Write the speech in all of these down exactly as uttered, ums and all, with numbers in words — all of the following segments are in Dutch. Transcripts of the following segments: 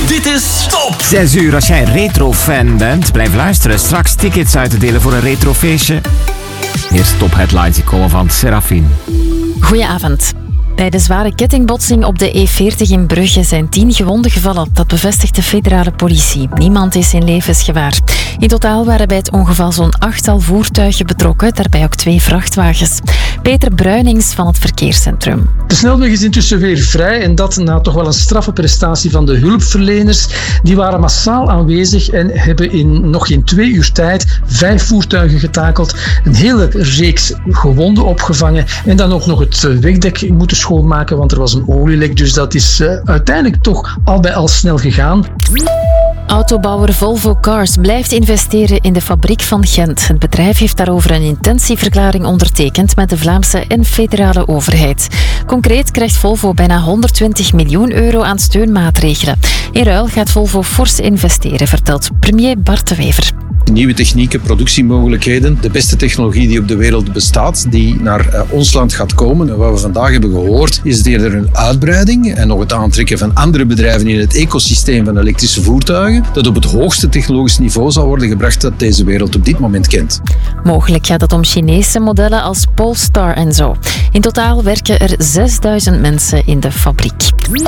Dit is Top! zes uur, als jij een retro-fan bent, blijf luisteren. Straks tickets uit te delen voor een retrofeestje. Eerst top headlines, die komen van Serafine. Goedenavond. Bij de zware kettingbotsing op de E veertig in Brugge zijn tien gewonden gevallen. Dat bevestigt de federale politie. Niemand is in levensgevaar. In totaal waren bij het ongeval zo'n achttal voertuigen betrokken, daarbij ook twee vrachtwagens. Peter Bruinings van het verkeerscentrum. De snelweg is intussen weer vrij en dat na toch wel een straffe prestatie van de hulpverleners. Die waren massaal aanwezig en hebben in nog geen twee uur tijd vijf voertuigen getakeld, een hele reeks gewonden opgevangen en dan ook nog het wegdek moeten schoonmaken, want er was een olielek, dus dat is uh, uiteindelijk toch al bij al snel gegaan. Autobouwer Volvo Cars blijft investeren in de fabriek van Gent. Het bedrijf heeft daarover een intentieverklaring ondertekend met de Vlaamse en federale overheid. Concreet krijgt Volvo bijna honderdtwintig miljoen euro aan steunmaatregelen. In ruil gaat Volvo fors investeren, vertelt premier Bart de Wever. Nieuwe technieken, productiemogelijkheden, de beste technologie die op de wereld bestaat, die naar uh, ons land gaat komen. En wat we vandaag hebben gehoord, is eerder een uitbreiding en nog het aantrekken van andere bedrijven in het ecosysteem van elektrische voertuigen, dat op het hoogste technologisch niveau zal worden gebracht dat deze wereld op dit moment kent. Mogelijk gaat het om Chinese modellen als Polestar en zo. In totaal werken er zesduizend mensen in de fabriek.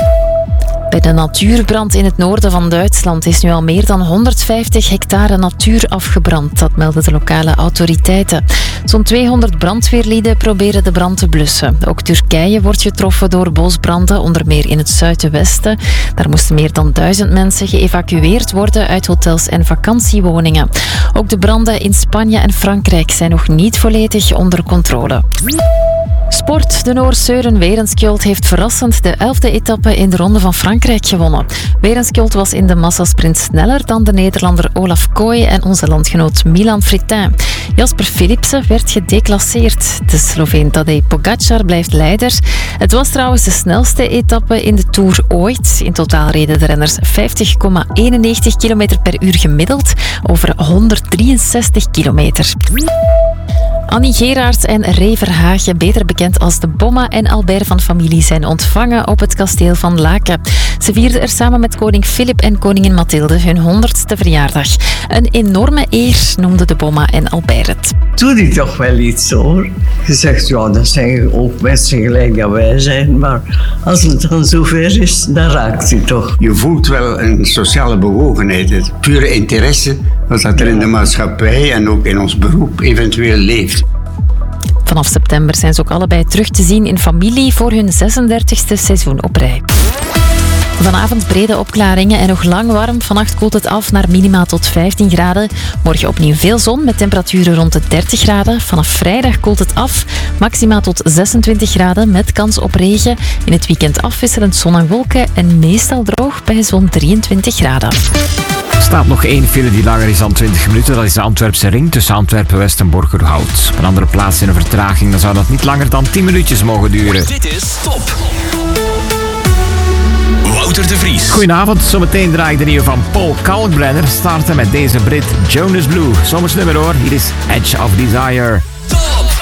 Bij de natuurbrand in het noorden van Duitsland is nu al meer dan honderdvijftig hectare natuur afgebrand. Dat melden de lokale autoriteiten. Zo'n tweehonderd brandweerlieden proberen de brand te blussen. Ook Turkije wordt getroffen door bosbranden, onder meer in het zuidwesten. Daar moesten meer dan duizend mensen geëvacueerd worden uit hotels en vakantiewoningen. Ook de branden in Spanje en Frankrijk zijn nog niet volledig onder controle. Sport. De Noor Søren Werenskjold heeft verrassend de elfde etappe in de Ronde van Frankrijk gewonnen. Werenskjold was in de massasprint sneller dan de Nederlander Olaf Kooi en onze landgenoot Milan Fritin. Jasper Philipsen werd gedeclasseerd. De Sloveen Tadej Pogacar blijft leider. Het was trouwens de snelste etappe in de Tour ooit. In totaal reden de renners vijftig komma eenennegentig kilometer per uur gemiddeld over honderddrieënzestig kilometer. Annie Geraerts en Ray Verhagen, beter bekend als de Bomma en Albert van familie, zijn ontvangen op het kasteel van Laken. Ze vierden er samen met koning Filip en koningin Mathilde hun honderdste verjaardag. Een enorme eer noemden de Bomma en Albert het. Doe die toch wel iets hoor. Je zegt, ja, dat zijn ook mensen gelijk dat wij zijn, maar als het dan zover is, dan raakt hij toch. Je voelt wel een sociale bewogenheid, het pure interesse wat dat er in de maatschappij en ook in ons beroep eventueel leeft. Vanaf september zijn ze ook allebei terug te zien in familie voor hun zesendertigste seizoen op rij. Vanavond brede opklaringen en nog lang warm. Vannacht koelt het af naar minima tot vijftien graden. Morgen opnieuw veel zon met temperaturen rond de dertig graden. Vanaf vrijdag koelt het af. Maxima tot zesentwintig graden met kans op regen. In het weekend afwisselend zon en wolken en meestal droog bij zo'n drieëntwintig graden. Er staat nog één file die langer is dan twintig minuten. Dat is de Antwerpse ring tussen Antwerpen-West en Borgerhout. Op een andere plaats in een vertraging, dan zou dat niet langer dan tien minuutjes mogen duren. Dit is Top! Wouter de Vries. Goedenavond, zometeen draai ik de nieuwe van Paul Kalkbrenner. Starten met deze Brit Jonas Blue. Zomers nummer hoor, hier is Edge of Desire.